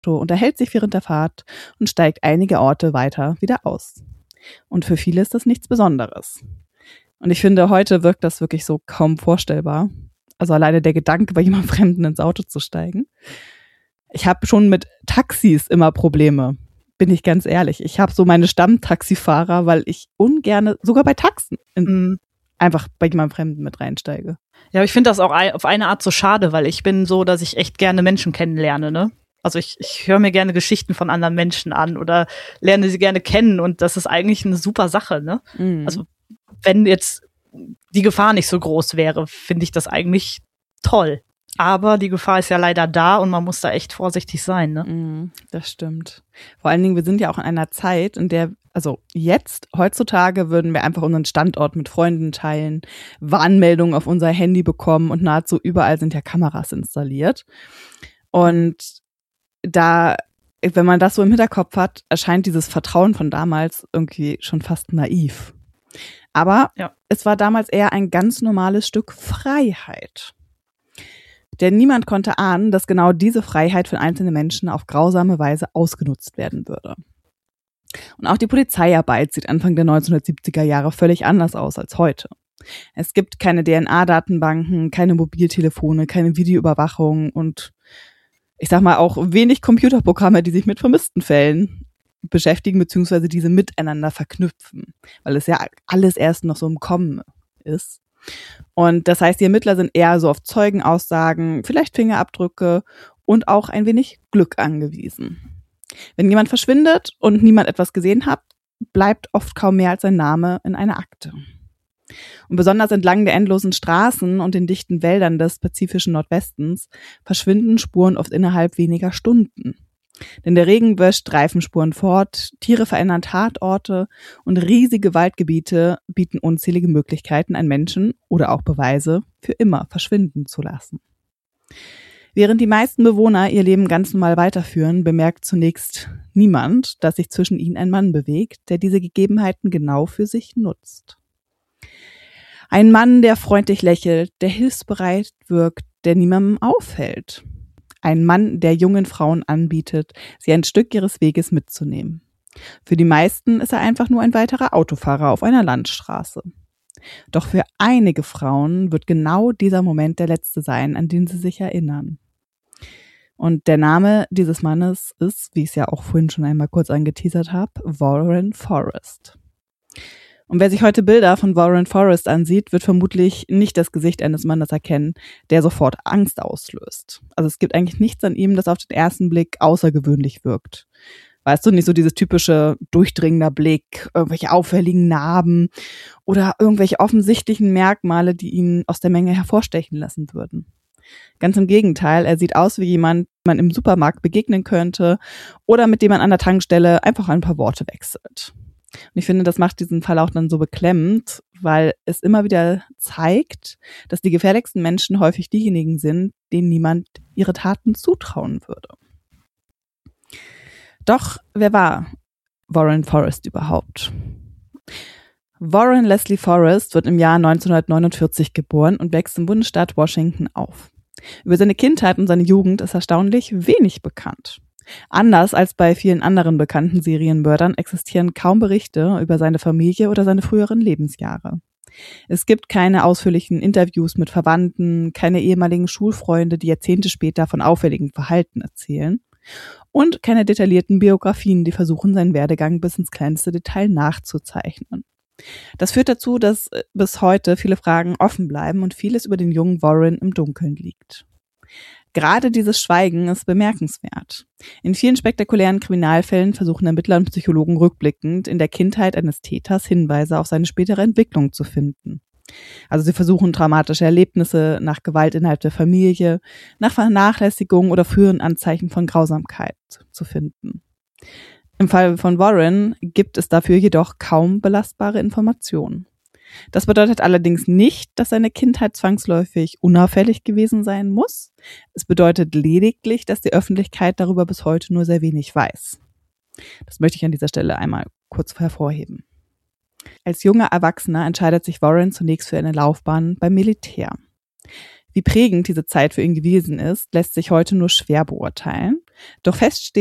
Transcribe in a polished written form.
unterhält sich während der Fahrt und steigt einige Orte weiter wieder aus. Und für viele ist das nichts Besonderes. Und ich finde, heute wirkt das wirklich so kaum vorstellbar. Also alleine der Gedanke, bei jemandem Fremden ins Auto zu steigen. Ich habe schon mit Taxis immer Probleme, bin ich ganz ehrlich. Ich habe so meine Stammtaxifahrer, weil ich ungerne, sogar bei Taxen, einfach bei jemandem Fremden mit reinsteige. Ja, aber ich finde das auch auf eine Art so schade, weil ich bin so, dass ich echt gerne Menschen kennenlerne, ne? Also ich höre mir gerne Geschichten von anderen Menschen an oder lerne sie gerne kennen und das ist eigentlich eine super Sache, ne? Also wenn jetzt die Gefahr nicht so groß wäre, finde ich das eigentlich toll. Aber die Gefahr ist ja leider da und man muss da echt vorsichtig sein, ne? Das stimmt. Vor allen Dingen, wir sind ja auch in einer Zeit, in der, also jetzt, heutzutage würden wir einfach unseren Standort mit Freunden teilen, Warnmeldungen auf unser Handy bekommen und nahezu überall sind ja Kameras installiert. Und da, wenn man das so im Hinterkopf hat, erscheint dieses Vertrauen von damals irgendwie schon fast naiv. Aber es war damals eher ein ganz normales Stück Freiheit. Denn niemand konnte ahnen, dass genau diese Freiheit von einzelnen Menschen auf grausame Weise ausgenutzt werden würde. Und auch die Polizeiarbeit sieht Anfang der 1970er Jahre völlig anders aus als heute. Es gibt keine DNA-Datenbanken, keine Mobiltelefone, keine Videoüberwachung und ich sag mal auch wenig Computerprogramme, die sich mit vermissten Fällen beschäftigen bzw. diese miteinander verknüpfen, weil es ja alles erst noch so im Kommen ist. Und das heißt, die Ermittler sind eher so auf Zeugenaussagen, vielleicht Fingerabdrücke und auch ein wenig Glück angewiesen. Wenn jemand verschwindet und niemand etwas gesehen hat, bleibt oft kaum mehr als sein Name in einer Akte. Und besonders entlang der endlosen Straßen und den dichten Wäldern des pazifischen Nordwestens verschwinden Spuren oft innerhalb weniger Stunden. Denn der Regen wäscht Reifenspuren fort, Tiere verändern Tatorte und riesige Waldgebiete bieten unzählige Möglichkeiten, einen Menschen oder auch Beweise für immer verschwinden zu lassen. Während die meisten Bewohner ihr Leben ganz normal weiterführen, bemerkt zunächst niemand, dass sich zwischen ihnen ein Mann bewegt, der diese Gegebenheiten genau für sich nutzt. Ein Mann, der freundlich lächelt, der hilfsbereit wirkt, der niemandem auffällt. Ein Mann, der jungen Frauen anbietet, sie ein Stück ihres Weges mitzunehmen. Für die meisten ist er einfach nur ein weiterer Autofahrer auf einer Landstraße. Doch für einige Frauen wird genau dieser Moment der letzte sein, an den sie sich erinnern. Und der Name dieses Mannes ist, wie ich es ja auch vorhin schon einmal kurz angeteasert habe, Warren Forrest. Und wer sich heute Bilder von Warren Forrest ansieht, wird vermutlich nicht das Gesicht eines Mannes erkennen, der sofort Angst auslöst. Also es gibt eigentlich nichts an ihm, das auf den ersten Blick außergewöhnlich wirkt. Weißt du, nicht so dieses typische durchdringender Blick, irgendwelche auffälligen Narben oder irgendwelche offensichtlichen Merkmale, die ihn aus der Menge hervorstechen lassen würden. Ganz im Gegenteil, er sieht aus wie jemand, den man im Supermarkt begegnen könnte oder mit dem man an der Tankstelle einfach ein paar Worte wechselt. Und ich finde, das macht diesen Fall auch dann so beklemmend, weil es immer wieder zeigt, dass die gefährlichsten Menschen häufig diejenigen sind, denen niemand ihre Taten zutrauen würde. Doch wer war Warren Forrest überhaupt? Warren Leslie Forrest wird im Jahr 1949 geboren und wächst im Bundesstaat Washington auf. Über seine Kindheit und seine Jugend ist erstaunlich wenig bekannt. Anders als bei vielen anderen bekannten Serienmördern existieren kaum Berichte über seine Familie oder seine früheren Lebensjahre. Es gibt keine ausführlichen Interviews mit Verwandten, keine ehemaligen Schulfreunde, die Jahrzehnte später von auffälligem Verhalten erzählen und keine detaillierten Biografien, die versuchen, seinen Werdegang bis ins kleinste Detail nachzuzeichnen. Das führt dazu, dass bis heute viele Fragen offen bleiben und vieles über den jungen Warren im Dunkeln liegt. Gerade dieses Schweigen ist bemerkenswert. In vielen spektakulären Kriminalfällen versuchen Ermittler und Psychologen rückblickend in der Kindheit eines Täters Hinweise auf seine spätere Entwicklung zu finden. Also sie versuchen traumatische Erlebnisse nach Gewalt innerhalb der Familie, nach Vernachlässigung oder früheren Anzeichen von Grausamkeit zu finden. Im Fall von Warren gibt es dafür jedoch kaum belastbare Informationen. Das bedeutet allerdings nicht, dass seine Kindheit zwangsläufig unauffällig gewesen sein muss. Es bedeutet lediglich, dass die Öffentlichkeit darüber bis heute nur sehr wenig weiß. Das möchte ich an dieser Stelle einmal kurz hervorheben. Als junger Erwachsener entscheidet sich Warren zunächst für eine Laufbahn beim Militär. Wie prägend diese Zeit für ihn gewesen ist, lässt sich heute nur schwer beurteilen. Doch fest steht,